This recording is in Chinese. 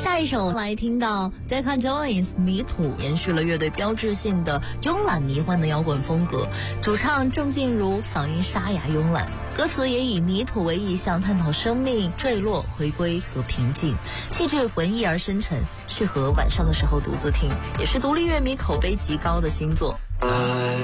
下一首来听到 Decca Joins 泥土，延续了乐队标志性的慵懒迷幻的摇滚风格。主唱郑静茹嗓音沙哑慵懒，歌词也以泥土为意象，探讨生命坠落、回归和平静，气质文艺而深沉，适合晚上的时候独自听，也是独立乐迷口碑极高的新作。